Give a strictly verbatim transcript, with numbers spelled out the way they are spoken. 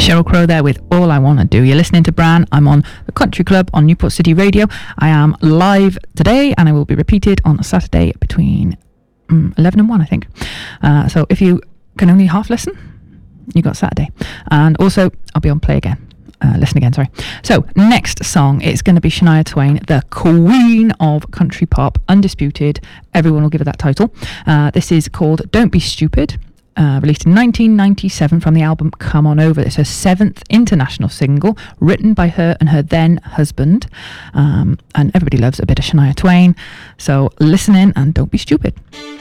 Sheryl Crow there with All I Wanna Do. You're listening to Bran. I'm on the Country Club on Newport City Radio. I am live today and I will be repeated on Saturday between um, eleven and one, I think. Uh, so if you can only half listen, you got Saturday. And also, I'll be on Play Again. Uh, listen again, sorry. So, next song, it's going to be Shania Twain, the queen of country pop, undisputed. Everyone will give her that title. Uh, this is called Don't Be Stupid. Uh, released in nineteen ninety-seven from the album Come On Over. It's her seventh international single, written by her and her then husband. Um, and everybody loves a bit of Shania Twain. So listen in and don't be stupid.